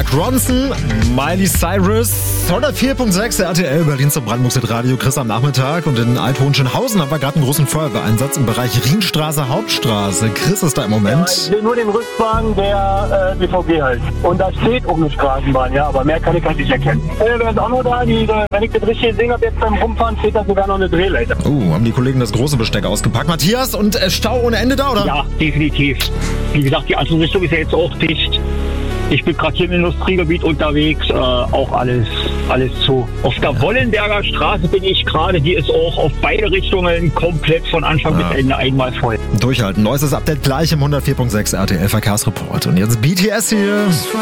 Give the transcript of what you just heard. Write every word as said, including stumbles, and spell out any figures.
Bronson, Miley Cyrus, hundertvier Komma sechs R T L Berlin zum Brandenburg Radio. Chris am Nachmittag und in Althohenschönhausen haben wir gerade einen großen Feuerwehreinsatz im Bereich Rienstraße, Hauptstraße. Chris ist da im Moment. Ja, ich sehe nur den Rückwagen der äh, B V G halt. Und da steht auch eine Straßenbahn, ja, aber mehr kann ich halt nicht erkennen. Äh, wer ist auch noch da? Die, wenn ich das richtig gesehen habe, jetzt beim Rumfahren steht da sogar noch eine Drehleiter. Oh, haben die Kollegen das große Besteck ausgepackt. Matthias, und äh, Stau ohne Ende da, oder? Ja, definitiv. Wie gesagt, die Anschlussrichtung ist ja jetzt auch dicht. Ich bin gerade hier im Industriegebiet unterwegs, äh, auch alles, alles zu. Auf der ja. Wollenberger Straße bin ich gerade, die ist auch auf beide Richtungen komplett von Anfang ja. bis Ende einmal voll. Durchhalten. Neuestes Update gleich im hundertvier Komma sechs R T L Verkehrsreport. Und jetzt B T S hier.